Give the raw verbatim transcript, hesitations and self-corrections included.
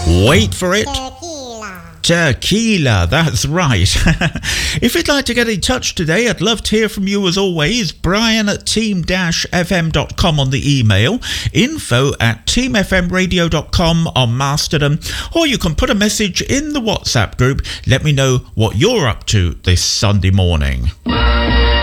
Wait for it. Tequila, that's right. If you'd like to get in touch today, I'd love to hear from you as always. Brian at team dash f m dot com on the email, info at team f m radio dot com on Mastodon, or you can put a message in the WhatsApp group. Let me know what you're up to this Sunday morning.